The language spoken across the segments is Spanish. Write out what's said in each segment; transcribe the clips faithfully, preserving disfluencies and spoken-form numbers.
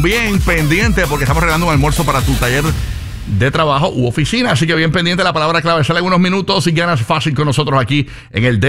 Bien pendiente porque estamos regalando un almuerzo para tu taller de trabajo u oficina. Así que bien pendiente, la palabra clave. Sale algunos minutos y ganas fácil con nosotros aquí en el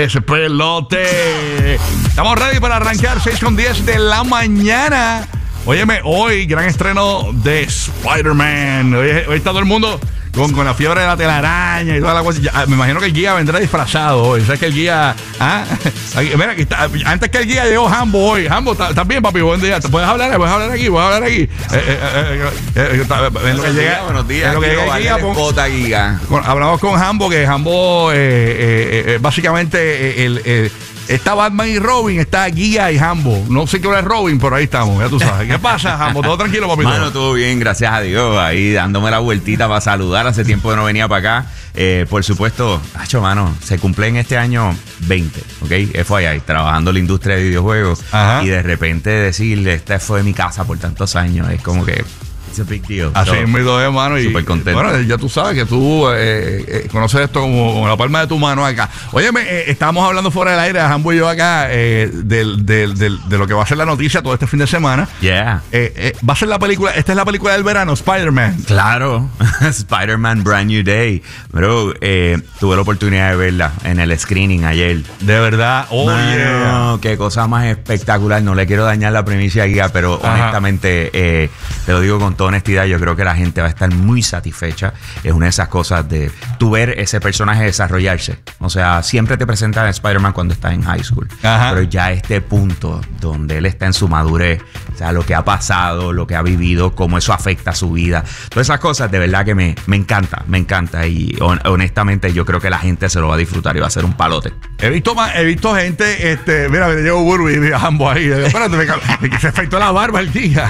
Despelote. Estamos ready para arrancar seis con diez de la mañana. Óyeme, hoy gran estreno de Spider-Man. Hoy, hoy está todo el mundo con, con la fiebre de la telaraña y toda la cosa. Ya, me imagino que el guía vendrá disfrazado hoy. ¿Sabes que el guía... ¿ah? Mira, aquí está, antes que el guía llegó Hambo hoy. Hambo, ¿estás bien, papi? Buen día. ¿Puedes hablar? ¿Puedes hablar aquí? ¿Puedes hablar aquí? Eh, eh, eh, eh, eh, en lo que llega, buenos días. En lo que llega el guía, pon, guía. Con, hablamos con Hambo, que Hambo eh, eh, eh, básicamente eh, el... el está Batman y Robin, está Guía y Hambo. No sé qué hora es Robin, pero ahí estamos, ya tú sabes. ¿Qué pasa, Hambo? ¿Todo tranquilo, papito? Mano, todo bien, gracias a Dios. Ahí dándome la vueltita para saludar. Hace tiempo que no venía para acá. Eh, por supuesto, hacho, mano, se cumple en este año veinte, ¿ok? F Y I, trabajando en la industria de videojuegos. Ajá. Y de repente decirle, esta fue mi casa por tantos años, es como que... it's a big deal. Así es, mi dos, hermano. Y súper contento. Bueno, ya tú sabes que tú eh, eh, conoces esto como, como la palma de tu mano acá. Óyeme, eh, estábamos hablando fuera del aire, Hambo y yo acá, eh, del, del, del, de lo que va a ser la noticia todo este fin de semana. Yeah. Eh, eh, va a ser la película, esta es la película del verano, Spider-Man. Claro, Spider-Man Brand New Day. Bro, eh, tuve la oportunidad de verla en el screening ayer. De verdad, oye. Oh, yeah. Qué cosa más espectacular. No le quiero dañar la primicia guía, pero ajá, honestamente, eh, te lo digo con todo honestidad, yo creo que la gente va a estar muy satisfecha. Es una de esas cosas de tú ver ese personaje desarrollarse. O sea, siempre te presentan a Spider-Man cuando está en high school. Ajá. Pero ya este punto donde él está en su madurez, o sea, lo que ha pasado, lo que ha vivido, cómo eso afecta a su vida, todas esas cosas de verdad que me, me encanta, me encanta. Y on, honestamente yo creo que la gente se lo va a disfrutar y va a ser un palote. He visto he visto gente, este, mira, me llevo Burby y Hambo ahí. Espérate, me, me, se afectó la barba el día.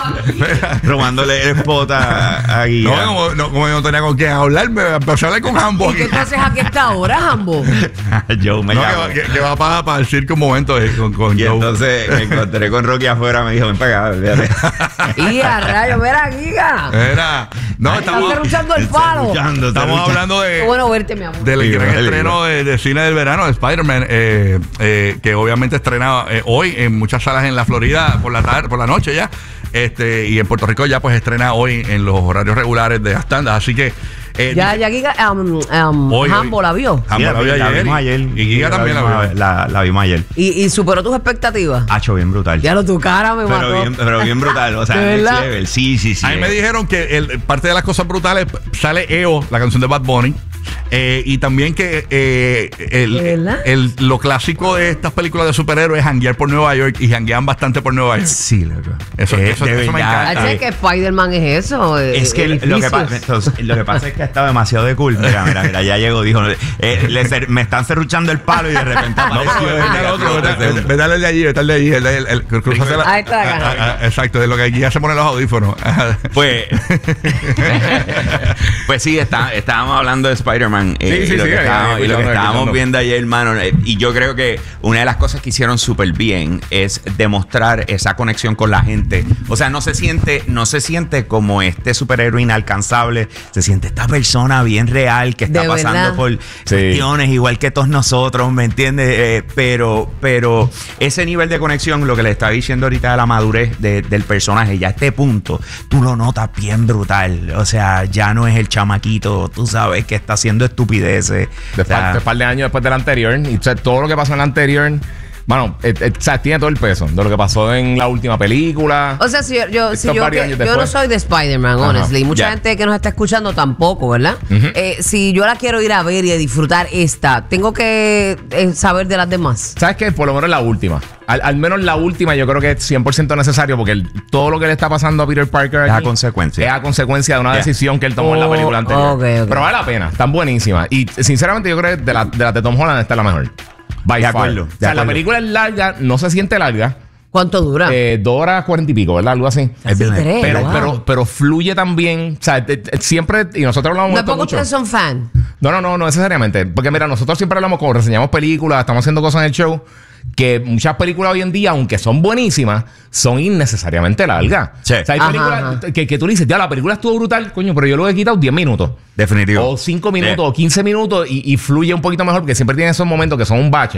Robando el spot a, a Guía. No, como, no, como yo no tenía con quién hablar, me empecé a hablar con Hambo. ¿Y qué tú haces aquí a esta hora, Hambo? Joe me no, que, que, que va para, para el circo un momento eh, con, con y Joe. Entonces me encontré con Rocky afuera, me dijo, ven para acá. Y a rayo, mira, Giga. Era. No, ay, estamos derruchando el palo. Estamos derruchando. hablando de. Qué bueno verte, mi amor. Del sí, gran bueno, estreno de, de cine del verano de Spider-Man, eh, eh, que obviamente estrena eh, hoy en muchas salas en la Florida por la tarde, por la noche ya. Este, y en Puerto Rico ya pues estrena hoy en los horarios regulares de las tandas. Así que eh, ya, ya Giga, um, um, hoy, Hambo hoy. la vio. Hambo la vio la ayer. vimos ayer. Y Giga también la, la vio. La, la vimos ayer. ¿Y, y superó tus expectativas? Ha hecho bien brutal. Ya lo tu cara me pero mató. Bien, pero bien brutal. O sea, next level. Sí, sí, sí. A mí me dijeron que el, parte de las cosas brutales sale E O, la canción de Bad Bunny. Eh, y también que eh, el, el, lo clásico de estas películas de superhéroes es janguear por Nueva York y janguean bastante por Nueva York. Sí, loco. Eso, eh, eso, eso me encanta. Es que Spider-Man es eso. Es que lo que, pasa, entonces, lo que pasa es que ha estado demasiado de cool. Mira, mira, mira, ya llegó, dijo, eh, le, me están serruchando el palo y de repente apareció. Vete al de allí, vete al de allí. El, el, el, el, ahí está la gana. Exacto, de lo que aquí ya se ponen los audífonos. Pues, pues sí, está, estábamos hablando de Spider-Man. Eh, sí, sí, y lo sí, que sí, estábamos, sí, y lo que sí, estábamos sí, viendo ayer, hermano. Eh, y yo creo que una de las cosas que hicieron súper bien es demostrar esa conexión con la gente. O sea, no se siente, no se siente como este superhéroe inalcanzable. Se siente esta persona bien real que está de pasando verdad. por sí. cuestiones igual que todos nosotros, ¿me entiendes? Eh, pero, pero ese nivel de conexión, lo que le estaba diciendo ahorita de la madurez de, del personaje, ya a este punto, tú lo notas bien brutal. O sea, ya no es el chamaquito, tú sabes, que está haciendo estupideces. De o sea, un par de años después del anterior. Y o sea, todo lo que pasó en el anterior, bueno, eh, eh, o sea, tiene todo el peso de lo que pasó en la última película. O sea, si yo, yo, si yo, que, yo no soy de Spider-Man, honestly. Y mucha yeah. gente que nos está escuchando tampoco, ¿verdad? Uh-huh. eh, si yo la quiero ir a ver y a disfrutar esta, tengo que eh, saber de las demás. ¿Sabes qué? Por lo menos la última. Al, al menos la última yo creo que es cien por ciento necesario porque el, todo lo que le está pasando a Peter Parker aquí es a consecuencia. Es a consecuencia de una yeah. decisión que él tomó oh, en la película anterior. Okay, okay. Pero vale la pena. Están buenísimas. Y sinceramente yo creo que de las de, la de Tom Holland esta es la mejor. By de far. acuerdo. O sea, de acuerdo. la película es larga, no se siente larga. ¿Cuánto dura? Eh, dos horas cuarenta y pico, ¿verdad? Algo así. Es bien, tres, pero, wow. pero, pero fluye también. O sea, te, te, siempre, y nosotros hablamos ¿No mucho. es porque ustedes son fan? No, no, no, no necesariamente. Porque mira, nosotros siempre hablamos como reseñamos películas, estamos haciendo cosas en el show, que muchas películas hoy en día, aunque son buenísimas, son innecesariamente largas. Sí. O sea, hay ajá, películas ajá. Que, que tú le dices, ya, la película estuvo brutal, coño, pero yo lo he quitado diez minutos. Definitivo. O cinco minutos, sí. o quince minutos, y, y fluye un poquito mejor, porque siempre tiene esos momentos que son un bache.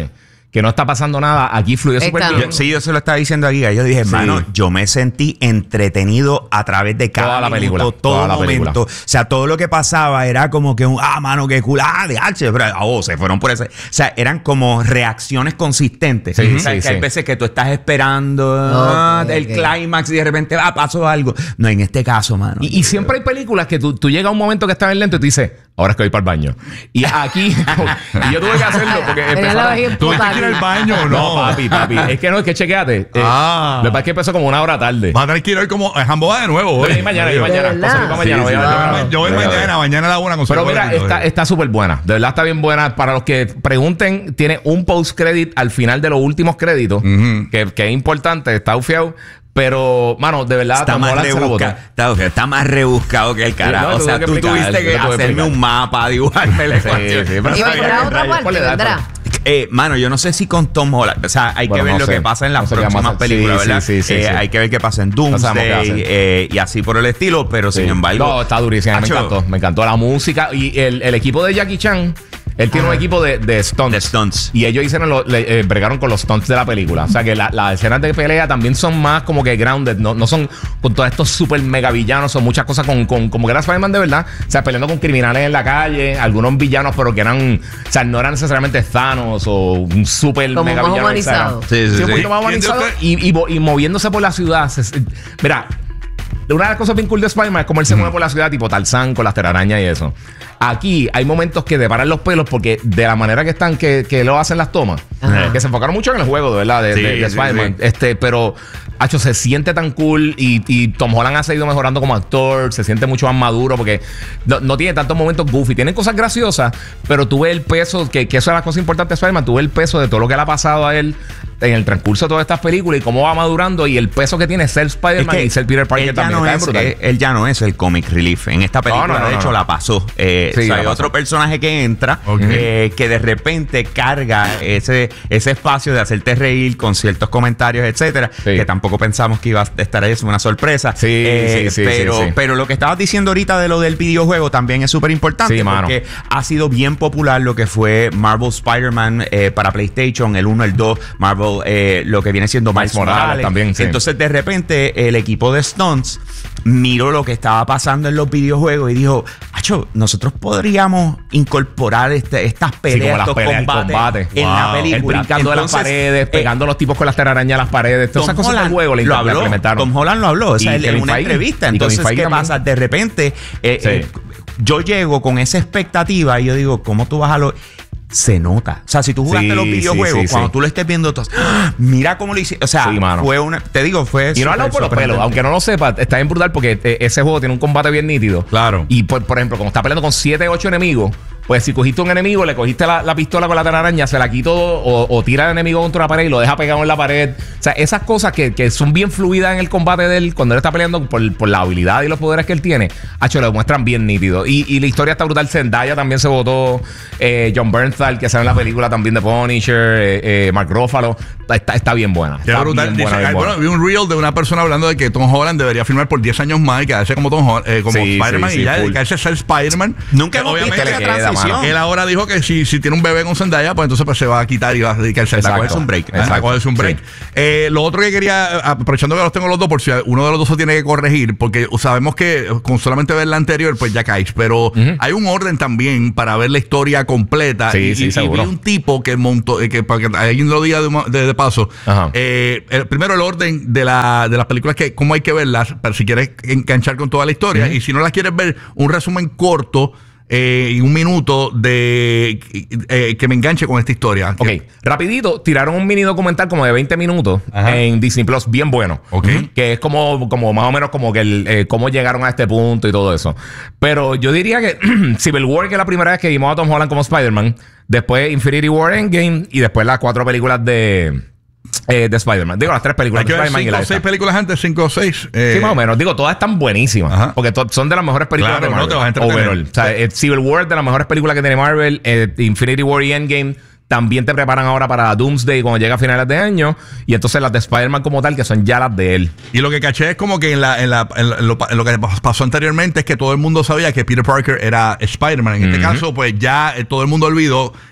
que no está pasando nada, aquí fluye súper Esta bien. no. Sí, yo se lo estaba diciendo aquí. Yo dije, Sí. hermano, yo me sentí entretenido a través de cada Toda la minuto, película, todo toda la momento. película. O sea, todo lo que pasaba era como que un, ah, mano, qué cool, ah, de H, pero oh, se fueron por ese. O sea, eran como reacciones consistentes. Sí, o sea, sí, que sí. hay veces que tú estás esperando ah, Ok, el ok. clímax y de repente, ah, pasó algo. No, en este caso, mano. Y, y siempre hay películas que tú, tú llegas a un momento que estás en lento y tú dices, ahora es que voy para el baño. Y aquí, y yo tuve que hacerlo porque Tenía la empezaron- vejiga ¿Tuviste que ir emputada. al baño o No, no? papi, papi. Es que no, es que chequeate. Eh, Ah. Lo que pasa es que empezó como una hora tarde. Vas a tener que ir hoy como a Jamboa de nuevo. Voy hoy. a ir mañana, voy Yo- mañana. ¿De verdad? Entonces, voy para mañana, Sí, voy sí, a- sí. voy a- Yo voy voy a ver. mañana, mañana a la una con Pero Soy mira, Boletito, está, eh. está súper buena. De verdad está bien buena. Para los que pregunten, tiene un post-credit al final de los últimos créditos, que, que es importante, está ufiado. Pero, mano, de verdad, Está Tom más, Holland se la botó. rebusca, está, está más rebuscado que el carajo. no, o sea, tuve que tú explicar, tuviste que yo te tuve que hacerme explicar. un mapa, dibujarme la Sí, ecuación. sí, pero Y está vendrá bien, otra Brian, parte, ponle edad, vendrá. Eh, mano, yo no sé si con Tom Holland. O sea, hay Bueno, que ver no lo sé. que pasa en las No sé qué próximas vamos a hacer. películas, Sí, ¿verdad? sí, sí, Eh, sí. Hay que ver qué pasa en No sabemos qué Doomsday hacer. eh, y así por el estilo, pero sin Sí. embargo. No, está durísimo. Me Acho, encantó. Me encantó la música. Y el, el equipo de Jackie Chan, él tiene un equipo de, de stunts. De stunts. Y ellos hicieron lo, le, eh, bregaron con los stunts de la película. O sea que la- las escenas de pelea también son más como que grounded. No, no son con todos estos super mega villanos. Son muchas cosas con, con como que era Spider-Man de verdad. O sea, peleando con criminales en la calle. Algunos villanos, pero que eran. O sea, no eran necesariamente Thanos o un super Como mega más villano. humanizado. Sí, sí, un sí. poquito más Y humanizado. entonces- Y, y, bo- y moviéndose por la ciudad. Se- se- mira. Una de las cosas bien cool de Spider-Man es cómo él se mueve por la ciudad, tipo Tarzán con las telarañas y eso. Aquí hay momentos que te paran los pelos porque de la manera que están, que, que lo hacen las tomas, Ajá. que se enfocaron mucho en el juego, de verdad, de, Sí, de- de sí, Spider-Man. sí. Este, pero, hacho, se siente tan cool y, y Tom Holland ha seguido mejorando como actor, se siente mucho más maduro porque no, no tiene tantos momentos goofy. Tienen cosas graciosas, pero tú ves el peso, que, que eso es la cosa importante de Spider-Man, tú ves el peso de todo lo que le ha pasado a él en el transcurso de todas estas películas y cómo va madurando y el peso que tiene ser Spider-Man y ser Peter Parker él ya, también. no Está es, brutal. él, él ya no es el comic relief. En esta película, No, no, no, de no, hecho, no. la pasó. Eh, Sí, o sea, la hay pasó. otro personaje que entra Ok. eh, que de repente carga ese, ese espacio de hacerte reír con ciertos comentarios, etcétera, Sí. que tampoco pensamos que iba a estar ahí, es una sorpresa. Sí, Eh, sí, sí, pero, sí, sí. pero lo que estabas diciendo ahorita de lo del videojuego también es súper importante Sí, mano. porque ha sido bien popular lo que fue Marvel Spider-Man eh, para PlayStation, el uno, el dos, Marvel, eh, lo que viene siendo Miles Miles Morales Morales. también, sí. Entonces, de repente, el equipo de Stunts miró lo que estaba pasando en los videojuegos y dijo, Acho, nosotros podríamos incorporar este, estas Sí, peleas, como las estos peleas, el combates combate. en la Wow. película. Él brincando de las Entonces, paredes, eh, pegando a los tipos con las telarañas a las paredes. Todas Tom esas cosas del Holland juego le lo le habló. implementaron. Tom Holland lo habló, o sea, Y en Kevin una Feige. entrevista. Y Kevin Entonces, Feige ¿qué también. pasa? De repente, eh, Sí. eh, yo llego con esa expectativa y yo digo, ¿cómo tú vas a lo...? Se nota. O sea, si tú jugaste Sí, los sí, videojuegos, sí, cuando sí. tú lo estés viendo, tú, ¡ah! Mira cómo lo hiciste. O sea, Sí, mano. fue una... Te digo, fue... Y no hablado por los súper pelos, sorprendente. aunque no lo sepa, está bien brutal porque eh, ese juego tiene un combate bien nítido. Claro. Y por, por ejemplo, como está peleando con siete, ocho enemigos, pues si cogiste un enemigo, le cogiste la, la pistola con la telaraña, se la quitó o, o tira al enemigo contra la pared y lo deja pegado en la pared. O sea, esas cosas que, que son bien fluidas en el combate de él, cuando él está peleando por, por la habilidad y los poderes que él tiene, hacho, lo muestran bien nítido. Y, y la historia está brutal. Zendaya también se votó. Eh, John Bernthal, que sale en la película también de Punisher. Eh, eh, Mark Ruffalo. Está, está bien buena. Qué Está brutal. bien Dice, buena, bien ay, buena. bueno, vi un reel de una persona hablando de que Tom Holland debería firmar por diez años más y quedarse como Tom Holland, eh, como Sí, Spider-Man sí, y sí, ya full. dedicarse a ser Spider-Man. Nunca Eh, hemos visto obviamente esa le queda, transición. él ahora dijo que si, si tiene un bebé con Zendaya, pues entonces pues se va a quitar y va a dedicarse a Exacto. esa cogerse un break. Va a Exacto. cogerse un break. Sí. Eh, lo otro que quería, aprovechando que los tengo los dos, por si uno de los dos se tiene que corregir, porque sabemos que con solamente ver la anterior, pues ya caes. Pero hay un orden también para ver la historia completa. Sí, y, sí, y- y seguro. vi un tipo que montó, eh, que para que alguien lo diga de, mo- de- de paso. Ajá. Eh, el- primero el orden de, la, de las películas, que cómo hay que verlas, para si quieres enganchar con toda la historia. Y si no las quieres ver, un resumen corto. Eh, y un minuto de eh, que me enganche con esta historia. Ok, rapidito, tiraron un mini documental como de veinte minutos Ajá. en Disney Plus, bien bueno. Ok. Ujú. Que es como, como más o menos como que el, eh, cómo llegaron a este punto y todo eso. Pero yo diría que Civil War, que es la primera vez que vimos a Tom Holland como Spider-Man, después Infinity War Endgame y después las cuatro películas de, eh, de Spider-Man. Digo, las tres películas Hay que de ver Spider-Man y cinco la o esta. seis películas antes, cinco o seis. eh, Sí, más o menos. Digo, todas están buenísimas. Ajá. Porque to- son de las mejores películas Claro, de no Marvel. te vas a entretener. Overall. O sea, eh, Civil War es de las mejores películas que tiene Marvel. eh, Infinity War y Endgame también te preparan ahora para Doomsday cuando llega a finales de año. Y entonces las de Spider-Man como tal, que son ya las de él. Y lo que caché es como que en, la, en, la, en, la- en lo, en lo que pasó anteriormente es que todo el mundo sabía que Peter Parker era Spider-Man. En este caso, pues ya eh, todo el mundo olvidó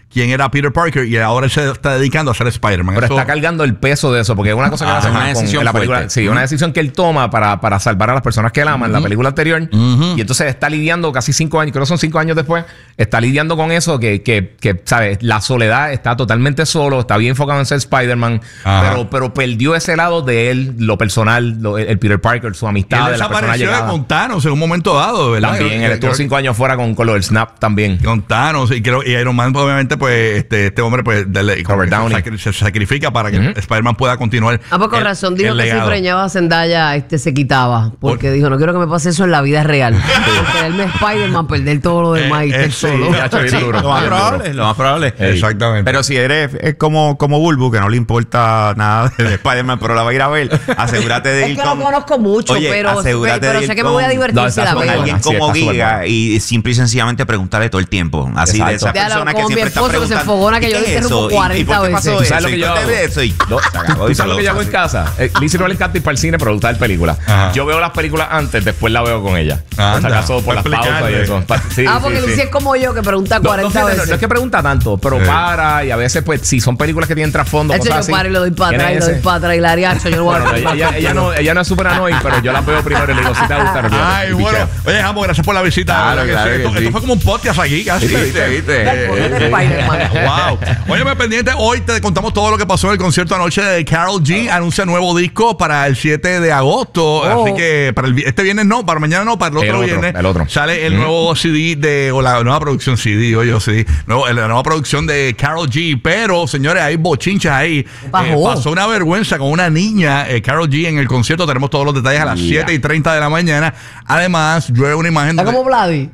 quién era Peter Parker y ahora él se está dedicando a ser Spider-Man. Pero eso, está cargando el peso de eso, porque es una cosa que ah, hace una con, decisión en la película. fuerte. Sí, una decisión que él toma para, para salvar a las personas que él ama en la película anterior. Uh-huh. Y entonces está lidiando casi cinco años, creo que son cinco años después, está lidiando con eso, que, que, que ¿sabes? La soledad, está totalmente solo, está bien enfocado en ser Spider-Man, pero, pero perdió ese lado de él, lo personal, lo, el Peter Parker, su amistad, él de la persona llegada. con Thanos en un momento dado, ¿verdad? También, Yo, él estuvo yo, cinco años fuera con, con lo del Snap también. Con Thanos y, creo, y Iron Man, pues, obviamente, pues este, este hombre pues dele, Robert Downey. Se, sacri- se sacrifica para que uh-huh. Spider-Man pueda continuar. Ah, pues con el, razón dijo el que si legado. preñaba a Zendaya este, se quitaba. Porque Por... dijo, no quiero que me pase eso en la vida real. Porque él me Spider-Man, perder todo lo demás y Eh, estar eh, solo. sí, Ya, chévere, Sí, duro, lo más bien probable, duro. lo más probable. Exactamente. Pero si eres es como, como Bulbu, que no le importa nada de Spider-Man, pero la va a ir a ver, asegúrate de Es ir que con... no conozco mucho, Oye, pero, asegúrate pero de sé ir que me voy a con- divertir No, si está la súper veo. alguien buena. Sí, como está súper Giga buena. y simple y sencillamente preguntarle todo el tiempo. Así de esa Exacto. Déjalo, persona que como mi siempre está esposo que se preguntando. enfogona que ¿y yo qué le es interrumpo eso? ¿Y- cuarenta ¿Y por qué veces? pasó ¿Tú sabes eso? lo que ¿Y yo cuéntame hago? de eso? Y no, se acabó y ¿Tú se sabes lo que yo hago en casa? Eh, Lizzie no le encanta ir para el cine para buscar películas. Ajá. Yo veo las películas antes, después la veo con ella. Por si Anda, acaso, por para las pausas y explicarle. eso. Pa- sí, Ah, sí, porque sí. Lucy es como yo que pregunta No, no, cuarenta fíjate, no, veces. no es que pregunta tanto, pero Sí. para y a veces, pues, si son películas que tienen trasfondo, De hecho, cosas yo así. paro y lo doy para ¿quién atrás y es lo doy ese? para atrás y la ariacho. Yo no voy a Bueno, no, ella, ella, ella no, ella no es super annoying, pero yo la veo primero y le digo, si te gusta, no quiero. Ay, Y bueno. picheo. Oye, Jambo, gracias por la visita. Claro, ¿Verdad que claro sí? que esto, sí. esto fue como un podcast aquí, casi. ¿Viste, viste? Ponete Spider-Man. Wow. Oye, me pendiente, hoy te contamos todo lo que pasó en el concierto anoche de Karol G. Anuncia nuevo disco para el siete de agosto. Oh. Así que para el, vi- este viernes no, para mañana no, para el otro, El otro, viernes. el otro. Sale el nuevo C D de, o la nueva producción C D, oye, C D. Nuevo, la nueva producción de Karol G. Pero, señores, hay bochinchas ahí. Bajó. Eh, pasó una vergüenza con una niña, eh, Karol G, en el concierto. Tenemos todos los detalles a las Yeah. siete y treinta de la mañana. Además, yo veo una imagen. Está donde- como Vladi.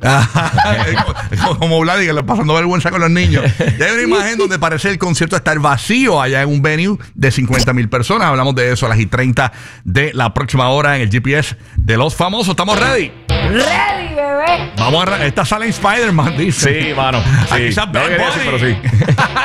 como, como Vladi, que le pasando vergüenza con los niños. Y hay una imagen donde parece el concierto estar vacío allá en un venue de cincuenta mil personas. Hablamos de eso a las y treinta de la próxima hora en el G P S de los famosos. ¿Estamos ready? Ready, bebé. Vamos a... Esta sale en Spider-Man, dice. Sí, mano. Aquí Sí. está No Bad lo quería decir, Bunny. pero sí.